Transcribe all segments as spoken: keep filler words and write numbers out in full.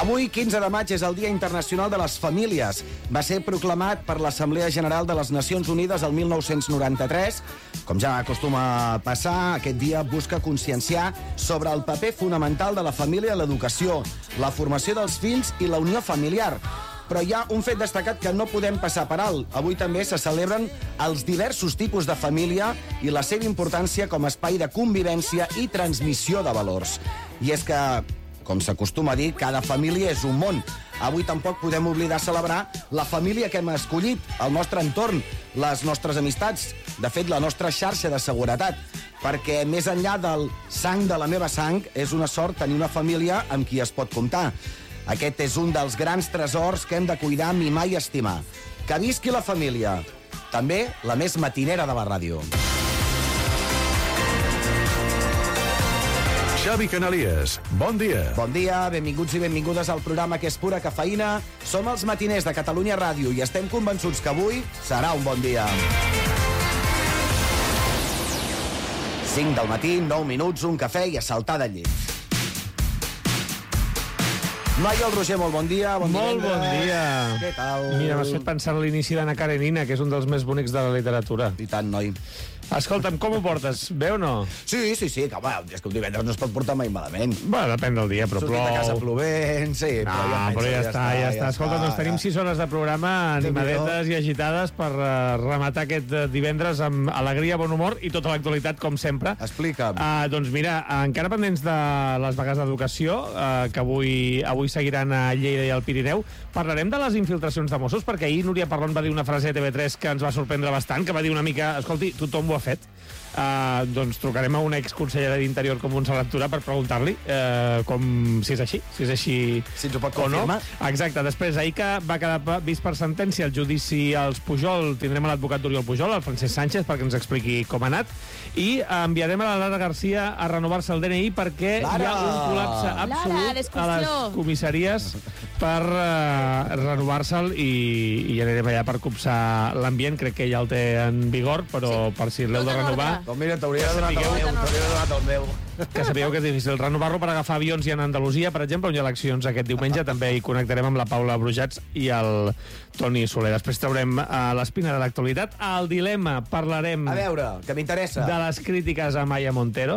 Avui, quinze de maig, és el Dia Internacional de les Famílies. Va ser proclamat per l'Assemblea General de les Nacions Unides el mil nou-cents noranta-tres. Com ja acostuma a passar, aquest dia busca conscienciar sobre el paper fonamental de la família a l'educació, la formació dels fills i la unió familiar. Però hi ha un fet destacat que no podem passar per alt. Avui també se celebren els diversos tipus de família i la seva importància com a espai de convivència i transmissió de valors. I és que, com s'acostuma a dir, cada família és un món. Avui tampoc podem oblidar celebrar la família que hem escollit, el nostre entorn, les nostres amistats, de fet, la nostra xarxa de seguretat, perquè més enllà del sang de la meva sang, és una sort tenir una família amb qui es pot comptar. Aquest és un dels grans tresors que hem de cuidar, mimar i estimar. Que visqui la família. També la més matinera de la ràdio. Xavi Canalies, bon dia. Bon dia, benvinguts i benvingudes al programa que és pura cafeïna. Som els matiners de Catalunya Ràdio i estem convençuts que avui serà un bon dia. cinc del matí, nou minuts, un cafè i a saltar del llit. Noi, el Roger, molt bon dia. Bon molt divendres. bon dia. Què tal? Mira, m'has fet pensar en l'inici d'Anna Karenina, que és un dels més bonics de la literatura. I tant, noi. Escolta'm, com ho portes? Bé o no? Sí, sí, sí, que home, és que un divendres no es pot portar mai malament. Bueno, depèn del dia, però Sortit plou. de casa plovent, sí, No, però ja penso, però ja, ja està, ja està. Escolta, doncs tenim sis hores de programa animadetes i agitades per uh, rematar aquest uh, divendres amb alegria, bon humor i tota l'actualitat, com sempre. Explica'm. Uh, doncs mira, encara pendents de les vagues d'educació, uh, que avui, avui seguiran a Lleida i al Pirineu, parlarem de les infiltracions de Mossos, perquè ahir Núria Parlon va dir una frase a T V tres que ens va sorprendre bastant, que va dir una mica, escolti, tothom ho ha fet. Uh, doncs trucarem a una exconsellera d'Interior com Montserrat Tura per preguntar-li uh, com si és així, si és així si ens ho pot o no. confirmar. Exacte, després ahir que va quedar vist per sentència el judici als Pujol, tindrem a l'advocat d'Oriol Pujol, el Francesc Sánchez, perquè ens expliqui com ha anat, i enviarem a la Lara Garcia a renovar-se el D N I perquè Lara! hi ha un col·lapse absolut Lara, a les comissaries per uh, renovar-se'l i, i anirem allà per copsar l'ambient. Crec que ja el té en vigor, però sí, per si l'heu de renovar. Doncs mira, t'hauria donat el meu, t'hauria donat el meu. Que sapigueu que és difícil renovar-lo per agafar avions i anar a Andalusia, per exemple, on hi ha eleccions aquest diumenge. També hi connectarem amb la Paula Brujats i el Toni Soler. Després traurem a l'espina de l'actualitat. Al dilema parlarem... A veure, que m'interessa. De les crítiques a Maya Montero.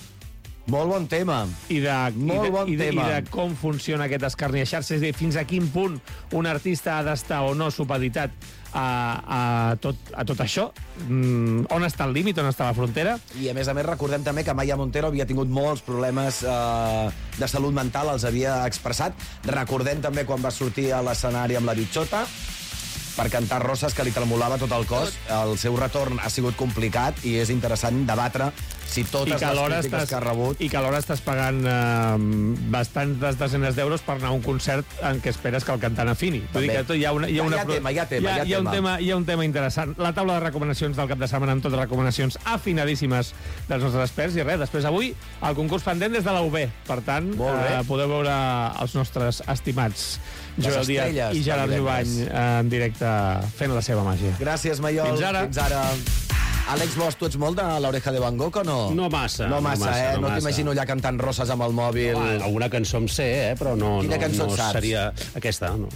Molt bon tema. I de, Molt i de, bon i de, tema. I de com funciona aquest escarni a xarxes, i fins a quin punt un artista ha d'estar o no supeditat a, a, tot, a tot això. Mm, on està el límit, on està la frontera? I a més a més recordem també que Maya Montero havia tingut molts problemes eh, de salut mental, els havia expressat. Recordem també quan va sortir a l'escenari amb la bitxota per cantar Roses, que li tremolava tot el cos. El seu retorn ha sigut complicat i és interessant debatre si totes les crítiques estàs, que ha rebut... I que alhora estàs pagant eh, bastantes desenes d'euros per anar a un concert en què esperes que el cantant afini. Vull dir que hi ha, una, hi ha, una, hi ha tema, hi ha tema, hi ha, hi ha hi ha un tema. tema. Hi ha un tema interessant. La taula de recomanacions del cap de setmana amb totes recomanacions afinadíssimes dels nostres experts. I res, després avui el concurs pendent des de la U B. Per tant, eh, podeu veure els nostres estimats Joel Díaz i Gerard Jubany en directe fent la seva màgia. Gràcies, Maiol. Fins ara. Fins ara. Àlex Bosch, tu ets molt de l'Oreja de Van Gogh o no? No massa. No massa, no massa eh? No, No massa. t'imagino allà cantant Roses amb el mòbil. Home, alguna cançó em sé, eh? Però no, Quina no, cançó no saps? seria aquesta, no.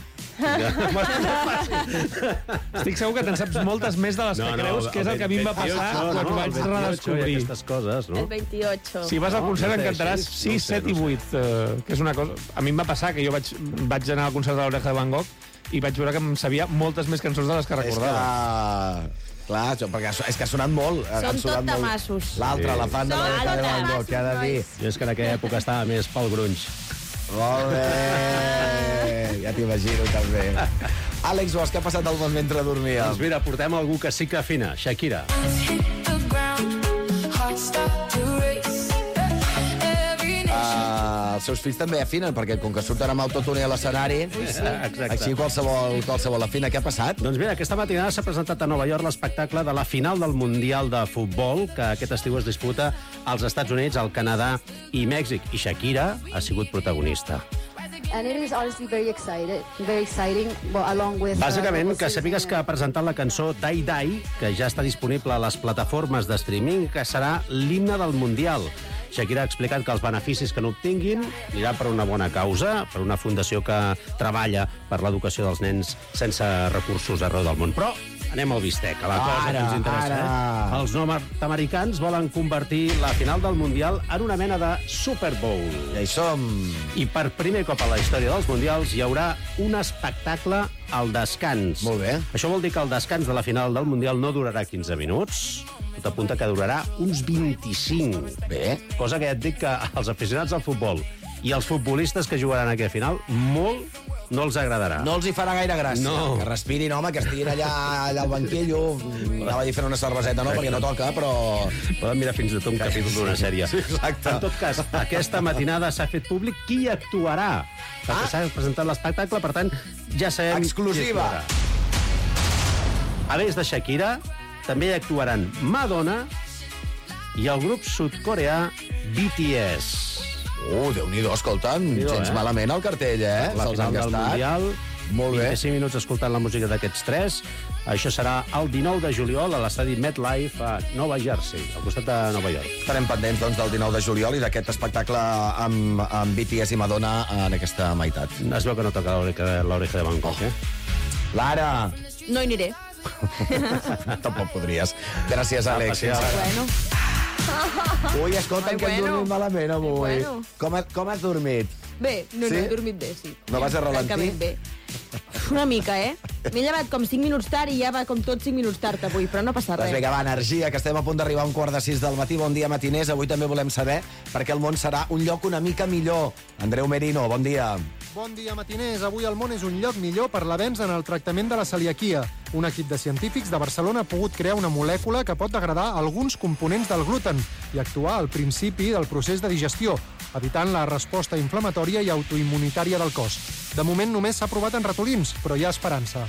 Estic segur que te'n saps moltes més de les No, que no, creus, que és el que a mi em va passar no, quan ho no, vaig el veintiocho redescobrir. i aquestes coses, no? El veintiocho. Si vas al No, concert no en sé, cantaràs sí, sis, no sé, set no i sé. vuit, eh, que és una cosa... A mi em va passar que jo vaig, vaig anar al concert de l'Oreja de Van Gogh i vaig veure que em sabia moltes més cançons de les que recordava. És que... Clar, això, perquè ha- és que ha sonat molt. ha Són sonat tot molt. tamassos. L'altre, Sí. la fan de Són l'Oreja de tot Van Gogh, què ha de dir? tamassos, Jo és que en aquella època estava més pel grunge. Molt bé. Ja t'imagino, també. Àlex Bosch, què ha passat al món mentre dormia? Doncs mira, portem algú que sí que afina, Shakira. Uh, els seus fills també afinen, perquè com que surten amb autotune a l'escenari, Exacte. així qualsevol, qualsevol afina. Què ha passat? Doncs mira, aquesta matinada s'ha presentat a Nova York l'espectacle de la final del Mundial de Futbol, que aquest estiu es disputa als Estats Units, al Canadà i Mèxic. I Shakira ha sigut protagonista. And it is honestly very excited, very exciting, well, along with... Bàsicament, uh, que sapigues que ha presentat la cançó Die Die, que ja està disponible a les plataformes de streaming, que serà l'himne del Mundial. Shakira ha explicat que els beneficis que n'obtinguin aniran per una bona causa, per una fundació que treballa per l'educació dels nens sense recursos arreu del món. Però anem al bistec, a la cosa Ara, que ens interessa. ara. Eh? Els nord-americans volen convertir la final del Mundial en una mena de Super Bowl. Ja hi som. I per primer cop a la història dels Mundials hi haurà un espectacle al descans. Molt bé. Això vol dir que el descans de la final del Mundial no durarà quinze minuts, tot apunta que durarà uns vint-i-cinc. Bé. Cosa que ja et dic que als aficionats al futbol i als futbolistes que jugaran a aquesta final, molt no els agradarà. No els hi farà gaire gràcia. No. Que respirin, home, que estiguin allà, allà al banquillo. Anava a dir fent una cerveseta, no, perquè no toca, però... Poden mirar fins i tot un capítol d'una sèrie. Sí, exacte. En tot cas, aquesta matinada s'ha fet públic qui actuarà. Perquè Ah. s'ha presentat l'espectacle, per tant, ja sabem Exclusiva. qui actuarà. A més de Shakira, també hi actuaran Madonna i el grup sud-coreà B T S. Uh, Déu-n'hi-do, escolta'm, Déu-n'hi-do, gens eh? malament el cartell, eh? La Se'ls han final del gastat. Mundial, Molt bé. vint-i-cinc minuts escoltant la música d'aquests tres. Això serà el dinou de juliol a l'estadi MetLife a Nova Jersey, al costat de Nova York. Estarem pendents, doncs, del dinou de juliol i d'aquest espectacle amb, amb B T S i Madonna en aquesta meitat. Es veu que no toca l'oreja l'oreja de Bangkok, eh? Lara, No hi aniré. tampoc podries. Gràcies, Àlex. Gràcies. Bueno, Ui, escolta'm, Ai, que hem bueno. dormit malament avui. Bueno. Com, ha- com has dormit? bé, no, Sí? no, he dormit bé, sí. No vas a ralentir? Francament bé. Una mica, eh? M'he llevat com cinc minuts tard i ja va com tot cinc minuts tard avui, però no passa Doncs res. vinga, va, energia, que estem a punt d'arribar a un quart de sis del matí. Bon dia, matiners. Avui també volem saber per què el món serà un lloc una mica millor. Andreu Merino, bon dia. Bon dia, matiners. Avui el món és un lloc millor per l'avenç en el tractament de la celiaquia. Un equip de científics de Barcelona ha pogut crear una molècula que pot degradar alguns components del gluten i actuar al principi del procés de digestió, evitant la resposta inflamatòria i autoimmunitària del cos. De moment només s'ha provat en ratolins, però hi ha esperança.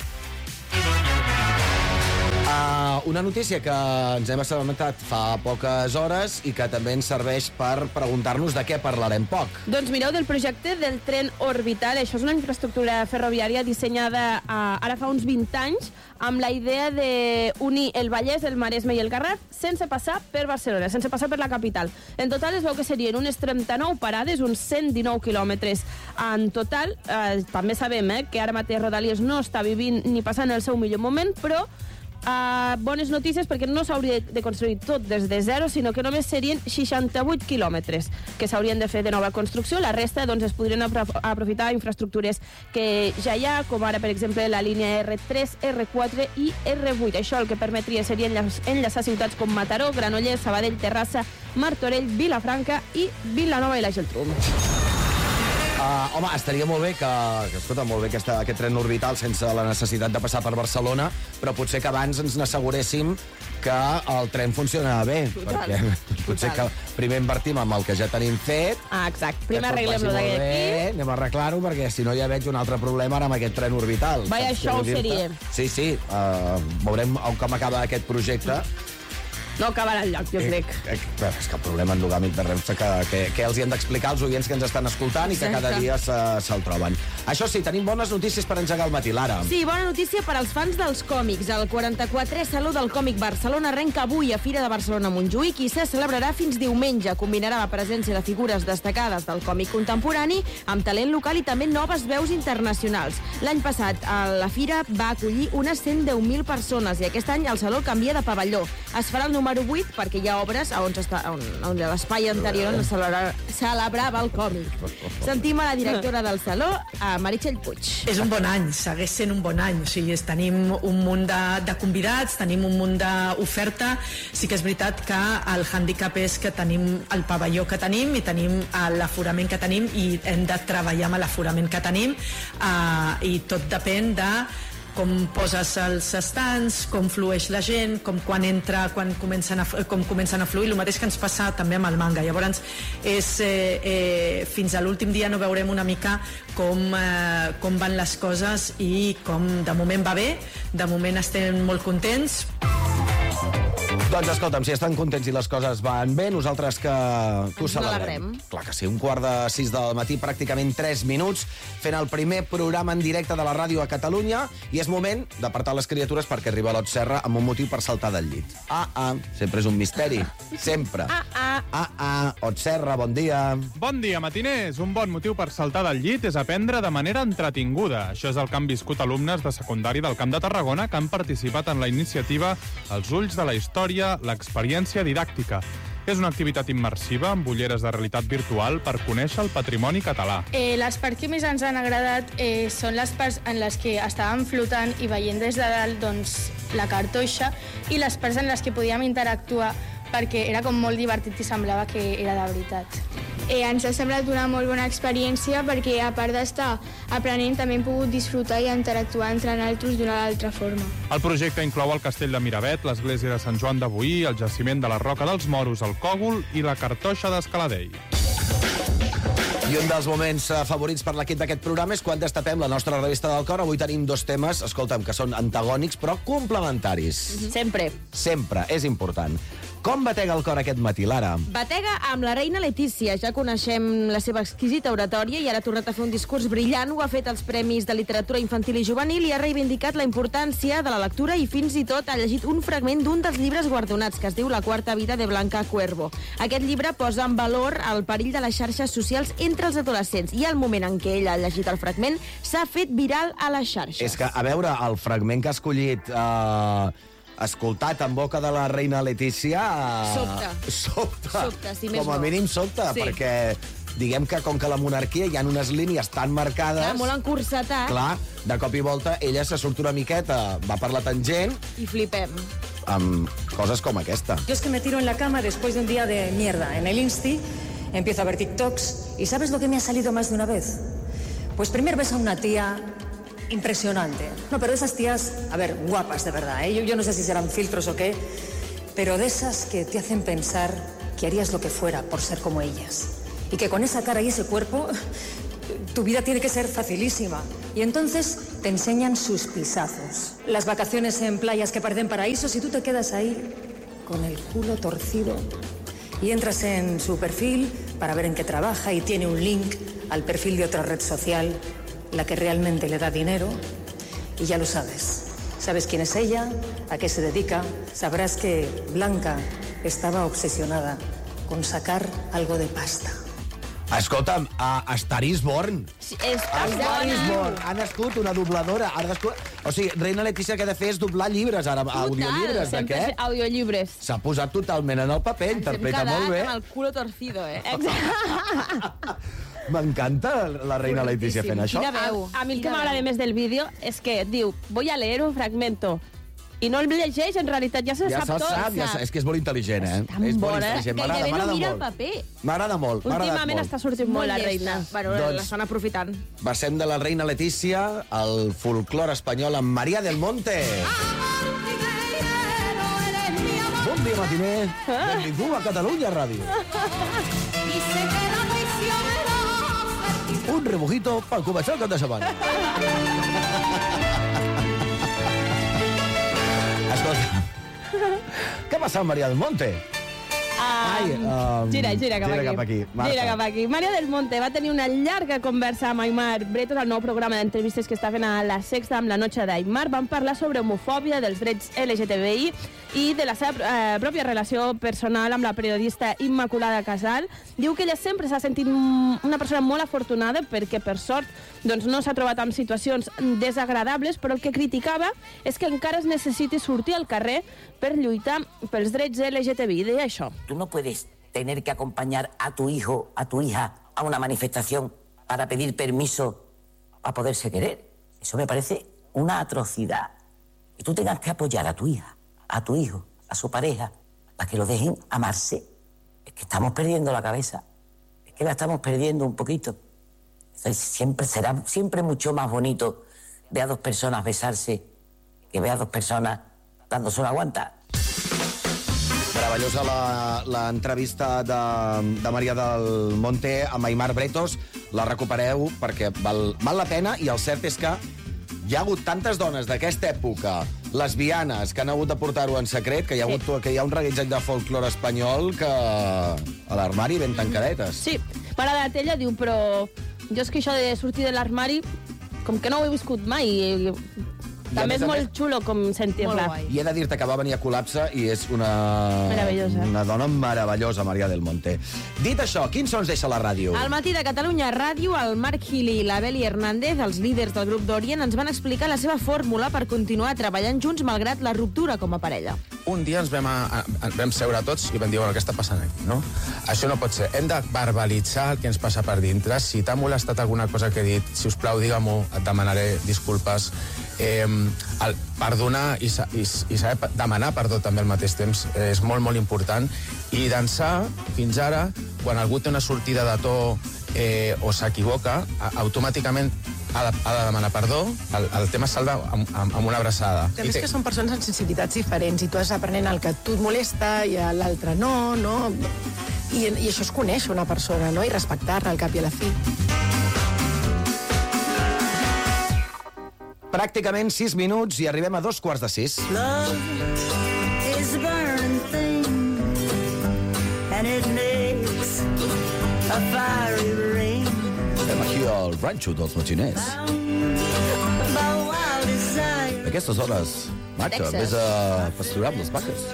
Uh, una notícia que ens hem assabentat fa poques hores i que també ens serveix per preguntar-nos de què parlarem poc. Doncs mireu del projecte del tren orbital. Això és una infraestructura ferroviària dissenyada eh, ara fa uns vint anys amb la idea d'unir el Vallès, el Maresme i el Garraf sense passar per Barcelona, sense passar per la capital. En total es veu que serien unes trenta-nou parades, uns cent dinou quilòmetres en total. Eh, també sabem eh, que ara mateix Rodalies no està vivint ni passant el seu millor moment, però Uh, bones notícies perquè no s'hauria de construir tot des de zero, sinó que només serien seixanta-vuit quilòmetres que s'haurien de fer de nova construcció. La resta doncs, es podrien apro aprofitar infraestructures que ja hi ha, com ara, per exemple, la línia R tres, R quatre i R vuit. Això el que permetria seria enllaçar ciutats com Mataró, Granollers, Sabadell, Terrassa, Martorell, Vilafranca i Vilanova i la Geltrú. Uh, home, estaria molt bé que, que escolta, molt bé aquesta, aquest tren orbital sense la necessitat de passar per Barcelona, però potser que abans ens n'asseguréssim que el tren funciona bé. Total, Perquè potser total. que primer invertim amb el que ja tenim fet. Ah, exacte. Primer que tot arreglem-lo vagi molt d'aquí. bé, anem a arreglar-ho, perquè si no ja veig un altre problema ara amb aquest tren orbital. Vaya Saps què show vull dir-te? seria. Sí, sí, uh, veurem com acaba aquest projecte. No acabarà enlloc, jo crec. Eh, eh, és que el problema endogàmic de Renfe que, que, que els hi hem d'explicar als oients que ens estan escoltant i que Exacte. cada dia se- se'l troben. Això sí, tenim bones notícies per engegar el matí, Lara. Sí, bona notícia per als fans dels còmics. El quaranta-quatrè Saló del Còmic Barcelona arrenca avui a Fira de Barcelona Montjuïc i se celebrarà fins diumenge. Combinarà la presència de figures destacades del còmic contemporani amb talent local i també noves veus internacionals. L'any passat a la Fira va acollir unes cent deu mil persones i aquest any el Saló canvia de pavelló. Es farà el número vuit perquè hi ha obres a on, està, on, on l'espai anterior on es celebrava, celebrava el còmic. Sentim a la directora del Saló, a Meritxell Puig. És un bon any, segueix sent un bon any. O sigui, és, tenim un munt de, de convidats, tenim un munt d'oferta. Sí que és veritat que el hàndicap és que tenim el pavelló que tenim i tenim l'aforament que tenim i hem de treballar amb l'aforament que tenim uh, i tot depèn de com poses els estants, com flueix la gent, com quan entra, quan comencen a, com comencen a fluir, el mateix que ens passa també amb el manga. Llavors, és, eh, eh, fins a l'últim dia no veurem una mica com, eh, com van les coses i com de moment va bé, de moment estem molt contents. Doncs escolta'm, si estan contents i les coses van bé, nosaltres que, que ho Ens celebrem. n'alegrem. Clar que sí, un quart de sis del matí, pràcticament tres minuts, fent el primer programa en directe de la ràdio a Catalunya, i és moment d'apartar les criatures perquè arriba l'Ot Serra amb un motiu per saltar del llit. Ah, ah, sempre és un misteri. Sempre. Ah, ah. Ah, ah, Ot Serra, bon dia. Bon dia, matiners. Un bon motiu per saltar del llit és aprendre de manera entretinguda. Això és el que han viscut alumnes de secundari del Camp de Tarragona que han participat en la iniciativa Els ulls de la història, l'experiència didàctica. És una activitat immersiva amb ulleres de realitat virtual per conèixer el patrimoni català. Eh, les parts que més ens han agradat eh, són les parts en les que estàvem flotant i veient des de dalt doncs, la cartoixa, i les parts en les que podíem interactuar perquè era com molt divertit i semblava que era de veritat. Eh, ens ha semblat una molt bona experiència perquè, a part d'estar aprenent, també hem pogut disfrutar i interactuar entre nosaltres d'una altra forma. El projecte inclou el castell de Miravet, l'església de Sant Joan de Boí, el jaciment de la Roca dels Moros, el Cògol i la cartoixa d'Escaladell. I un dels moments eh, favorits per l'equip d'aquest programa és quan destapem la nostra revista del cor. Avui tenim dos temes, escolta'm, que són antagònics però complementaris. Sempre. Sempre, és important. Com batega el cor aquest matí, Lara? Batega amb la reina Letícia. Ja coneixem la seva exquisita oratòria i ara ha tornat a fer un discurs brillant. Ho ha fet als Premis de Literatura Infantil i Juvenil i ha reivindicat la importància de la lectura i fins i tot ha llegit un fragment d'un dels llibres guardonats, que es diu La quarta vida de Blanca Cuervo. Aquest llibre posa en valor el perill de les xarxes socials entre els adolescents i al moment en què ella ha llegit el fragment s'ha fet viral a les xarxes. És que, a veure, el fragment que ha escollit... Eh... escoltat en boca de la reina Letícia... Uh, Sobta. Sobta. Sobta, si més Com a no. mínim sobta, Sí. perquè diguem que com que la monarquia hi ha unes línies tan marcades... Clar, molt encursetat. Clar, de cop i volta ella se surt una miqueta, va per la tangent, I flipem. amb coses com aquesta. Yo es que me tiro en la cama después de un día de mierda en el Insti, empiezo a ver TikToks y ¿sabes lo que me ha salido más de una vez? Pues primero ves a una tía impresionante. No, pero de esas tías, a ver, guapas de verdad, ¿eh? Yo, yo no sé si serán filtros o qué, pero de esas que te hacen pensar que harías lo que fuera por ser como ellas. Y que con esa cara y ese cuerpo, tu vida tiene que ser facilísima. Y entonces te enseñan sus pisazos. Las vacaciones en playas que parecen paraísos y tú te quedas ahí con el culo torcido. Y entras en su perfil para ver en qué trabaja y tiene un link al perfil de otra red social, la que realmente le da dinero, y ya lo sabes. Sabes quién es ella, a qué se dedica, sabrás que Blanca estava obsessionada con sacar algo de pasta. Escolta'm, a, a Star is Born. Sí, és A Star is Born. Ha nascut una dobladora. Ha nascut... O sigui, reina Letícia, que ha de fer és doblar llibres, ara, audiollibres. De sempre què? fer audiollibres. S'ha posat totalment en el paper, interpreta molt bé. Ens hem quedat amb el culo torcido, eh? Exacte. M'encanta la reina Letícia fent això. Quina veu. A, a mi el que m'agrada més del vídeo és que diu, voy a leer un fragmento. I no el llegeix, en realitat ja se Ja sap se'l tot. sap, ja sap. És que és molt intel·ligent, eh? Tan És molt bona, intel·ligent. M'agrada, gairebé no m'agrada mira el molt. paper. M'agrada molt, m'ha agradat Últimament molt. està sortint molt la reina. Bueno, Doncs- l'estan aprofitant. Passem de la reina Letícia al folclore espanyol amb Maria del Monte. Bon dia, matiner. Benvingut a Catalunya Ràdio. Un rebujito per començar el cap de setmana. Escolta, què ha passat, Maria del Monte? Ai, um, gira, gira cap gira aquí. cap aquí. Marta. Gira cap aquí. Maria del Monte va tenir una llarga conversa amb Aimar Bretos al nou programa d'entrevistes que està fent a La Sexta amb la Noche d'Aimar. Van parlar sobre homofòbia, dels drets L G T B I i de la seva eh, pròpia relació personal amb la periodista Immaculada Casal. Diu que ella sempre s'ha sentit una persona molt afortunada perquè, per sort, doncs no s'ha trobat amb situacions desagradables, però el que criticava és que encara es necessiti sortir al carrer per lluitar pels drets L G T B I. Deia això. Tú no puedes tener que acompañar a tu hijo, a tu hija, a una manifestación para pedir permiso a poderse querer. Eso me parece una atrocidad. Que tú tengas que apoyar a tu hija, a tu hijo, a su pareja, para que lo dejen amarse. Es que estamos perdiendo la cabeza. Es que la estamos perdiendo un poquito. Entonces, siempre será siempre mucho más bonito ver a dos personas besarse que ver a dos personas dándose una guanta. Meravellosa l'entrevista de, de Maria del Monte amb Aimar Bretos. La recupereu perquè val, val la pena, i el cert és que hi ha hagut tantes dones d'aquesta època lesbianes, que han hagut de portar-ho en secret, que hi ha, hagut, que hi ha un reguitzell de folclore espanyol que a l'armari ben tancadetes. Sí, mare de Tella diu, però jo és que això de sortir de l'armari, com que no ho he viscut mai. També és molt xulo com sentir-la. I he de dir-te que va venir a Col·lapse i és una... Meravellosa. Una dona meravellosa, Maria del Monte. Dit això, quins sons deixa la ràdio? Al matí de Catalunya Ràdio, el Marc Gili i la Beli Hernández, els líders del grup d'Orient, ens van explicar la seva fórmula per continuar treballant junts malgrat la ruptura com a parella. Un dia ens vam, a, a, vam seure tots i vam dir, bueno, què està passant aquí, no? Això no pot ser. Hem de verbalitzar el que ens passa per dintre. Si t'ha molestat alguna cosa que he dit, si us plau, digue-m'ho, et demanaré disculpes. Eh, el perdonar i, i, i saber demanar perdó també al mateix temps eh, és molt, molt important. I dansar, fins ara, quan algú té una sortida de to eh, o s'equivoca, automàticament ha de, ha de demanar perdó, el, el tema es salva amb, amb, amb una abraçada. També és que són persones amb sensibilitats diferents i tu has aprenent el que a tu et molesta i a l'altre no, no? I, I això és conèixer una persona, no? I respectar-la al cap i a la fi. Pràcticament sis minuts i arribem a dos quarts de sis. Love is a burning thing and it makes a fiery ring. Estem aquí al ranxo dels matxiners. Aquestes hores, maca, vés a pasturar amb les vaques.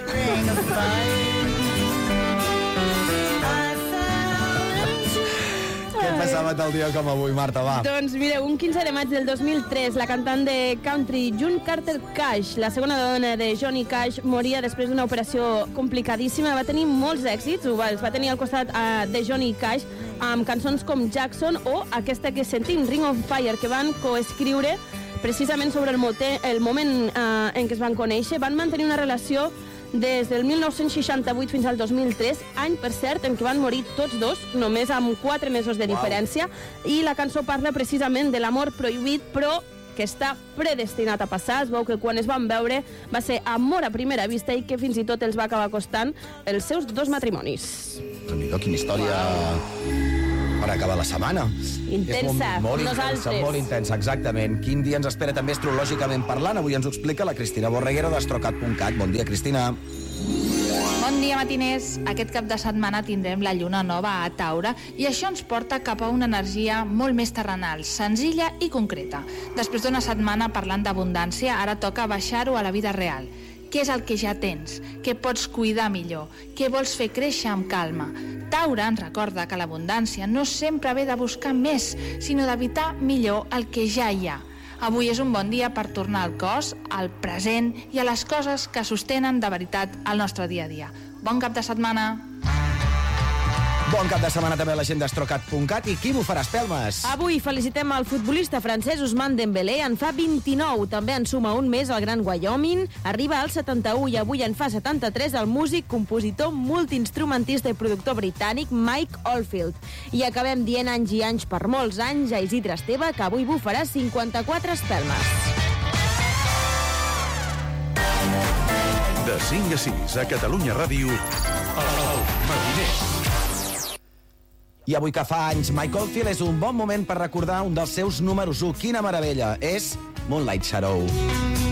Què passava tal dia com avui, Marta, va? Doncs mireu, un quinze de maig del dos mil tres, la cantant de country June Carter Cash, la segona dona de Johnny Cash, moria després d'una operació complicadíssima. Va tenir molts èxits, els va tenir al costat uh, de Johnny Cash, amb cançons com Jackson o aquesta que sentim, Ring of Fire, que van coescriure precisament sobre el, mote, el moment uh, en què es van conèixer. Van mantenir una relació des del mil nou-cents seixanta-vuit fins al dos mil tres, any, per cert, en què van morir tots dos, només amb quatre mesos de diferència, wow. I la cançó parla precisament de l'amor prohibit, però que està predestinat a passar. Es veu que quan es van veure va ser amor a primera vista i que fins i tot els va acabar costant els seus dos matrimonis. Déu-n'hi-do, quina història per acabar la setmana. Intensa, molt, molt nosaltres. Intensa, molt intensa, exactament. Quin dia ens espera també astrològicament parlant? Avui ens ho explica la Cristina Borreguero d'Astrocat punt cat. Bon dia, Cristina. Bon dia, matiners. Aquest cap de setmana tindrem la lluna nova a Taure i això ens porta cap a una energia molt més terrenal, senzilla i concreta. Després d'una setmana parlant d'abundància, ara toca baixar-ho a la vida real. Què és el que ja tens? Què pots cuidar millor? Què vols fer créixer amb calma? Taure ens recorda que l'abundància no sempre ve de buscar més, sinó d'evitar millor el que ja hi ha. Avui és un bon dia per tornar al cos, al present i a les coses que sostenen de veritat el nostre dia a dia. Bon cap de setmana! Bon cap de setmana també a la gent d'Astrocat punt cat. I qui m'ho farà, Espelmes? Avui felicitem el futbolista francès Ousmane Dembélé, en fa vint-i-nou. També en suma un més el gran Wyoming, arriba al setanta-u i avui en fa setanta-tres el músic, compositor, multiinstrumentista i productor britànic Mike Oldfield. I acabem dient anys i anys per molts anys a Isidre Esteve, que avui bufarà cinquanta-quatre espelmes. De cinc a sis a Catalunya Ràdio, el Matiners. I avui que fa anys, Mike Oldfield és un bon moment per recordar un dels seus números u. Quina meravella! És Moonlight Shadow.